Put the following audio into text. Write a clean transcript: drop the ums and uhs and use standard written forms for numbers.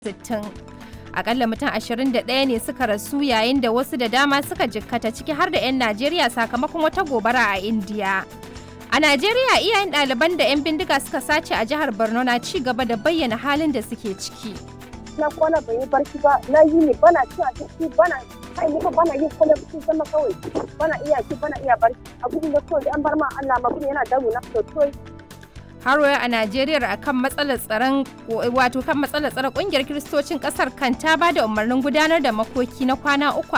60. Akalla mutum 21 ne suka rasu yayin da wasu da dama suka jikkata ciki har da 'yan Najeriya sakamakon wata gobara a Indiya. A Najeriya iyayen ɗaliban da 'yan bindiga suka sace a jihar Borno na ci gaba da bayyana halin da suke ciki. Na kwana ban yi barci ba, na yi ne bana cin abinci bana bana yin kwana cikin sama kawai bana iya ci bana iya barci abin da kawai an bar ma Allah ma bin yana damu na sosai. Har a Najeriya akan matsalar tsaron kungiyar Kiristocin kasar kan ta ba da umarnin gudanar da makoki na kwana 3